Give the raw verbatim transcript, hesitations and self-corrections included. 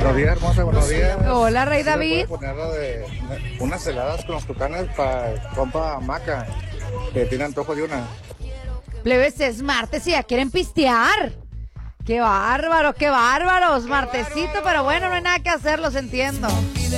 Buenos días, hermosa, buenos días. Hola, Rey ¿Sí me David. puede poner la de unas heladas con los tucanes para compa Maca, que tiene antojo de una? Plebes, es martes y ya quieren pistear. Qué bárbaro, qué bárbaros. Martesito, pero bueno, no hay nada que hacer, los entiendo.